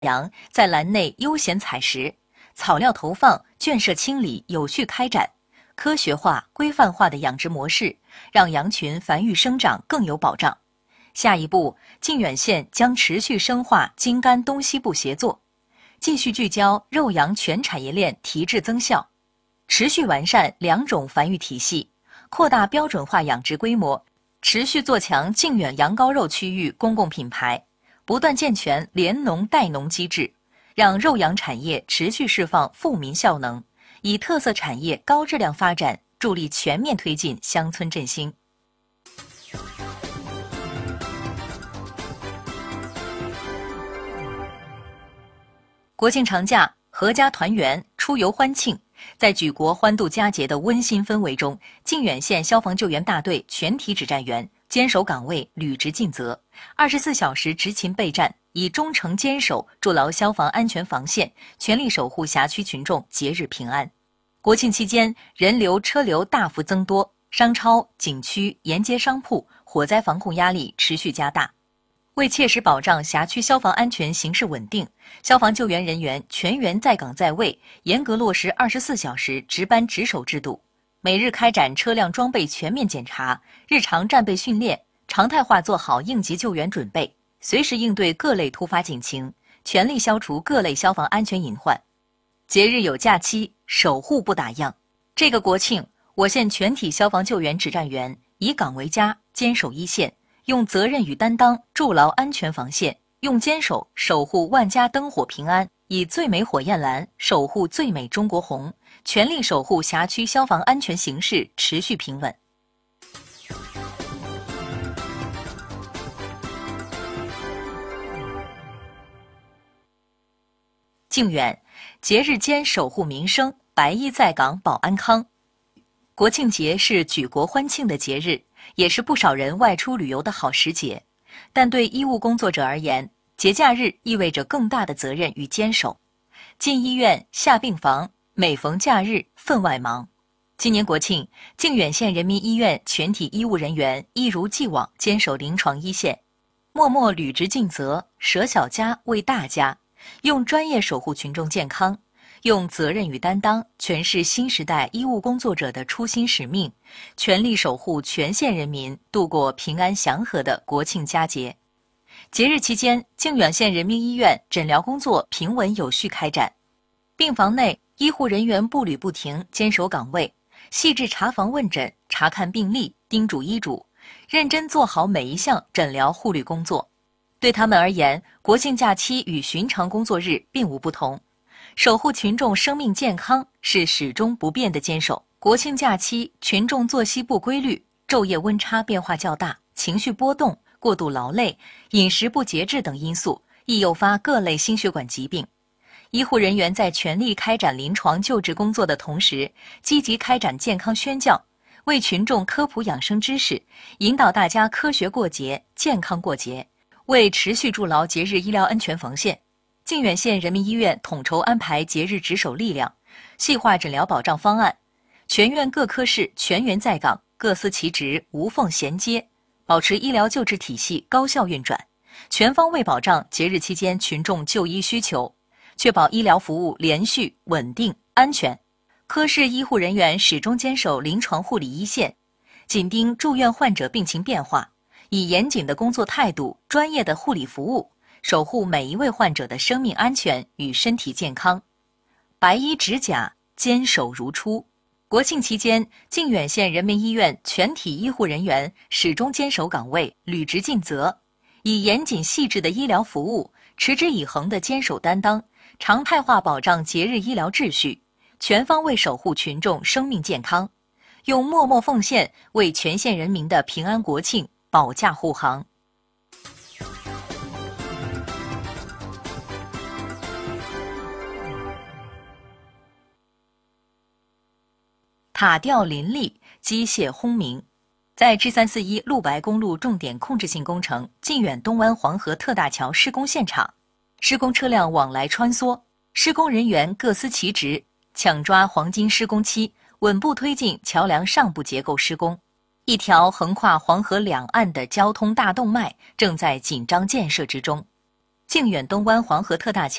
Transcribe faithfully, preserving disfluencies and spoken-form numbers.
羊在栏内悠闲采食，草料投放、圈舍清理有序开展，科学化、规范化的养殖模式，让羊群繁育生长更有保障。下一步，靖远县将持续深化京甘东西部协作，继续聚焦肉羊全产业链提质增效，持续完善两种繁育体系，扩大标准化养殖规模，持续做强靖远羊羔肉区域公共品牌，不断健全联农代农机制，让肉羊产业持续释放富民效能，以特色产业高质量发展，助力全面推进乡村振兴。国庆长假，阖家团圆，出游欢庆。在举国欢度佳节的温馨氛围中，靖远县消防救援大队全体指战员坚守岗位，履职尽责，二十四小时执勤备战，以忠诚坚守筑牢消防安全防线，全力守护辖区群众节日平安。国庆期间，人流车流大幅增多，商超、景区、沿街商铺火灾防控压力持续加大。为切实保障辖区消防安全形势稳定，消防救援人员全员在岗在位，严格落实二十四小时值班值守制度，每日开展车辆装备全面检查，日常战备训练，常态化做好应急救援准备，随时应对各类突发警情，全力消除各类消防安全隐患。节日有假期，守护不打烊。这个国庆，我县全体消防救援指战员以岗为家，坚守一线，用责任与担当筑牢安全防线，用坚守守护万家灯火平安，以最美火焰蓝守护最美中国红，全力守护辖区消防安全形势持续平稳。靖远，节日间守护民生，白衣在岗保安康。国庆节是举国欢庆的节日，也是不少人外出旅游的好时节。但对医务工作者而言，节假日意味着更大的责任与坚守。进医院、下病房，每逢假日分外忙。今年国庆，靖远县人民医院全体医务人员一如既往坚守临床一线，默默履职尽责，舍小家为大家，用专业守护群众健康，用责任与担当诠释新时代医务工作者的初心使命，全力守护全县人民度过平安祥和的国庆佳节。节日期间，靖远县人民医院诊疗工作平稳有序开展，病房内医护人员步履不停，坚守岗位，细致查房问诊，查看病历，叮嘱医嘱，认真做好每一项诊疗护理工作。对他们而言，国庆假期与寻常工作日并无不同，守护群众生命健康是始终不变的坚守。国庆假期，群众作息不规律，昼夜温差变化较大，情绪波动、过度劳累、饮食不节制等因素，易诱发各类心血管疾病。医护人员在全力开展临床救治工作的同时，积极开展健康宣教，为群众科普养生知识，引导大家科学过节、健康过节。为持续筑牢节日医疗安全防线，靖远县人民医院统筹安排节日值守力量，细化诊疗保障方案，全院各科室全员在岗，各司其职，无缝衔接，保持医疗救治体系高效运转，全方位保障节日期间群众就医需求，确保医疗服务连续、稳定、安全。科室医护人员始终坚守临床护理一线，紧盯住院患者病情变化，以严谨的工作态度、专业的护理服务，守护每一位患者的生命安全与身体健康。白衣执甲，坚守如初。国庆期间，靖远县人民医院全体医护人员始终坚守岗位，履职尽责，以严谨细致的医疗服务、持之以恒的坚守担当，常态化保障节日医疗秩序，全方位守护群众生命健康，用默默奉献为全县人民的平安国庆保驾护航。塔吊林立，机械轰鸣。在 G 三四一陆白公路重点控制性工程靖远东湾黄河特大桥施工现场，施工车辆往来穿梭，施工人员各司其职，抢抓黄金施工期，稳步推进桥梁上部结构施工。一条横跨黄河两岸的交通大动脉正在紧张建设之中。 靖远东湾黄河特大桥